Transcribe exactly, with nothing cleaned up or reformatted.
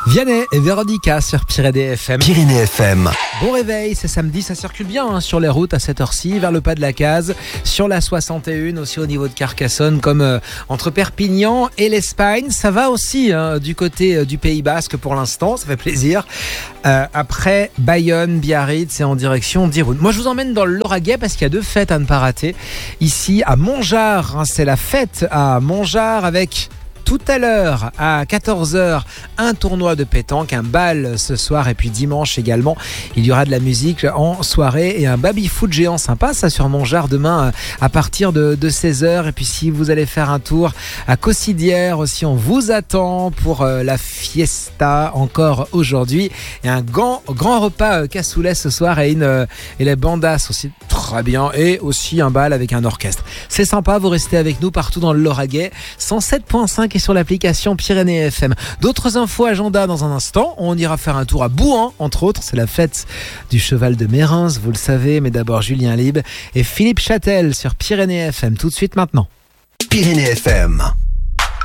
Vianney et Véronica sur Pyrénées F M. Pyrénées F M. Bon réveil, c'est samedi, ça circule bien hein, sur les routes à cette heure-ci, vers le pas de la case, sur la soixante et un, aussi au niveau de Carcassonne, comme euh, entre Perpignan et l'Espagne. Ça va aussi hein, du côté euh, du Pays Basque pour l'instant, ça fait plaisir. Euh, après Bayonne, Biarritz, c'est en direction d'Irun. Moi, je vous emmène dans le Lauragais parce qu'il y a deux fêtes à ne pas rater. Ici, à Montgeard, hein, c'est la fête à Montgeard avec... Tout à l'heure, à quatorze heures, un tournoi de pétanque, un bal ce soir et puis dimanche également, il y aura de la musique en soirée et un baby-foot géant sympa, ça sur Montgeard demain à partir de, de seize heures. Et puis si vous allez faire un tour à Cossidière aussi, on vous attend pour euh, la fiesta encore aujourd'hui. Et un grand, grand repas euh, cassoulet ce soir et, une, euh, et les bandas aussi, très bien. Et aussi un bal avec un orchestre. C'est sympa, vous restez avec nous partout dans le Lauragais. cent sept virgule cinq et sur l'application Pyrénées F M. D'autres infos agenda dans un instant. On ira faire un tour à Bouhan, entre autres. C'est la fête du cheval de Mérins, vous le savez. Mais d'abord Julien Lib et Philippe Châtel sur Pyrénées F M. Tout de suite maintenant. Pyrénées F M.